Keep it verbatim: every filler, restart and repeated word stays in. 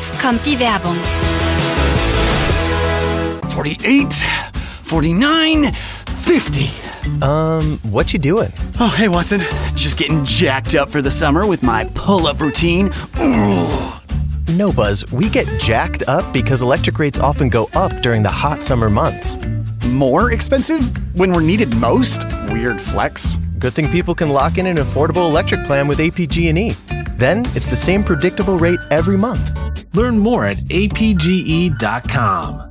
Jetzt kommt die Werbung. forty-eight, forty-nine, fifty. Um, what you doing? Oh, hey, Watson. Just getting jacked up for the summer with my pull-up routine. Ooh. No, Buzz, we get jacked up because electric rates often go up during the hot summer months. More expensive when we're needed most? Weird flex. Good thing people can lock in an affordable electric plan with A P G and E. Then it's the same predictable rate every month. Learn more at A P G E dot com.